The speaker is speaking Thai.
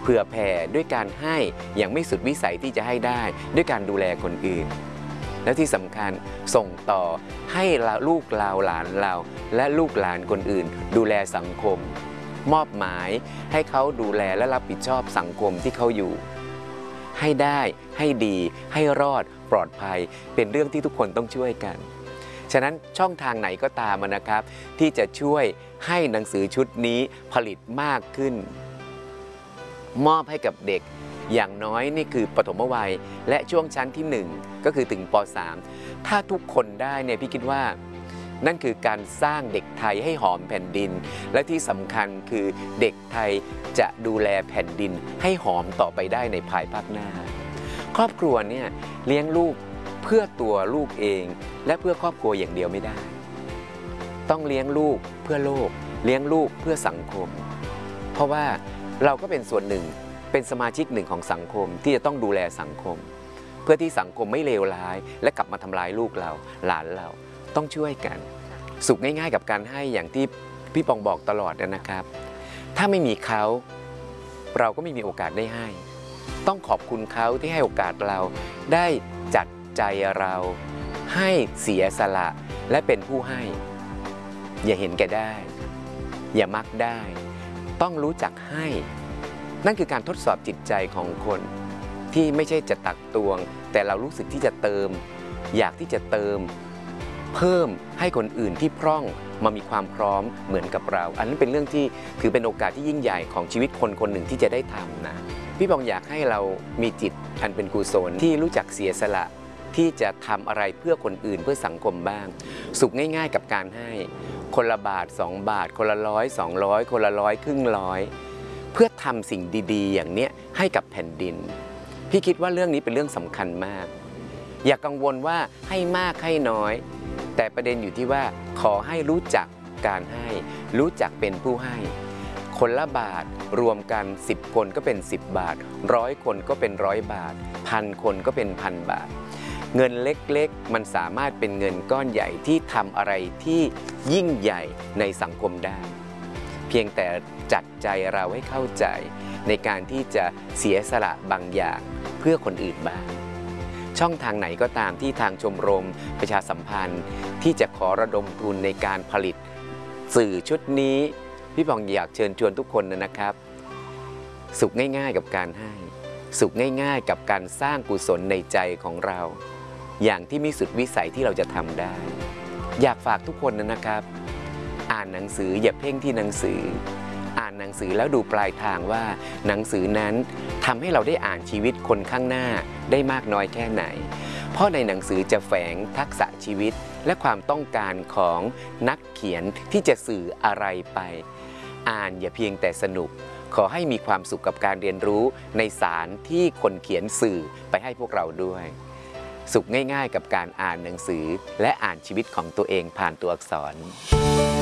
เผื่อแผ่ด้วยการให้อย่างไม่สุดวิสัยที่จะให้ได้ด้วยการดูแลคนอื่นและที่สำคัญส่งต่อให้ลูกเราหลานเราและลูกหลานคนอื่นดูแลสังคมมอบหมายให้เขาดูแลและรับผิดชอบสังคมที่เขาอยู่ให้ได้ให้ดีให้รอดปลอดภัยเป็นเรื่องที่ทุกคนต้องช่วยกันฉะนั้นช่องทางไหนก็ตามนะครับที่จะช่วยให้หนังสือชุดนี้ผลิตมากขึ้นมอบให้กับเด็กอย่างน้อยนี่คือปฐมวัยและช่วงชั้นที่1ก็คือถึงป.3 ถ้าทุกคนได้เนี่ยพี่คิดว่านั่นคือการสร้างเด็กไทยให้หอมแผ่นดินและที่สำคัญคือเด็กไทยจะดูแลแผ่นดินให้หอมต่อไปได้ในภายภาคหน้าครอบครัวเนี่ยเลี้ยงลูกเพื่อตัวลูกเองและเพื่อครอบครัวอย่างเดียวไม่ได้ต้องเลี้ยงลูกเพื่อโลกเลี้ยงลูกเพื่อสังคมเพราะว่าเราก็เป็นส่วนหนึ่งเป็นสมาชิกหนึ่งของสังคมที่จะต้องดูแลสังคมเพื่อที่สังคมไม่เลวร้ายและกลับมาทำลายลูกเราหลานเราต้องช่วยกันสุขง่ายๆกับการให้อย่างที่พี่ปองบอกตลอดนะครับถ้าไม่มีเขาเราก็ไม่มีโอกาสได้ให้ต้องขอบคุณเขาที่ให้โอกาสเราได้จัดใจเราให้เสียสละและเป็นผู้ให้อย่าเห็นแก่ได้อย่ามักได้ต้องรู้จักให้นั่นคือการทดสอบจิตใจของคนที่ไม่ใช่จะตักตวงแต่เรารู้สึกที่จะเติมอยากที่จะเติมเพิ่มให้คนอื่นที่พร่องมามีความพร้อมเหมือนกับเราอันนั้นเป็นเรื่องที่ถือเป็นโอกาสที่ยิ่งใหญ่ของชีวิตคนคนหนึ่งที่จะได้ทำนะพี่บองอยากให้เรามีจิตอันเป็นกุศลที่รู้จักเสียสละที่จะทำอะไรเพื่อคนอื่นเพื่อสังคมบ้างสุขง่ายๆกับการให้คนละบาท2 บาทคนละ100 200คนละ100ครึ่งร้อยเพื่อทำสิ่งดีๆอย่างเนี้ยให้กับแผ่นดินพี่คิดว่าเรื่องนี้เป็นเรื่องสำคัญมากอย่ากังวลว่าให้มากให้น้อยแต่ประเด็นอยู่ที่ว่าขอให้รู้จักการให้รู้จักเป็นผู้ให้คนละบาทรวมกัน10 คนก็เป็น10 บาท100 คนก็เป็น100 บาท1,000 คนก็เป็น1,000 บาทเงินเล็กๆมันสามารถเป็นเงินก้อนใหญ่ที่ทำอะไรที่ยิ่งใหญ่ในสังคมได้เพียงแต่จัดใจเราให้เข้าใจในการที่จะเสียสละบางอย่างเพื่อคนอื่นบ้างช่องทางไหนก็ตามที่ทางชมรมประชาสัมพันธ์ที่จะขอระดมทุนในการผลิตสื่อชุดนี้พี่ปองอยากเชิญชวนทุกคนนะครับสุขง่ายๆกับการให้สุขง่ายๆกับการสร้างกุศลในใจของเราอย่างที่มีสุดวิสัยที่เราจะทำได้อยากฝากทุกคนนะครับอ่านหนังสืออย่าเพ่งที่หนังสืออ่านหนังสือแล้วดูปลายทางว่าหนังสือนั้นทำให้เราได้อ่านชีวิตคนข้างหน้าได้มากน้อยแค่ไหนเพราะในหนังสือจะแฝงทักษะชีวิตและความต้องการของนักเขียนที่จะสื่ออะไรไปอ่านอย่าเพียงแต่สนุกขอให้มีความสุขกับการเรียนรู้ในสารที่คนเขียนสื่อไปให้พวกเราด้วยสุขง่ายๆกับการอ่านหนังสือและอ่านชีวิตของตัวเองผ่านตัวอักษร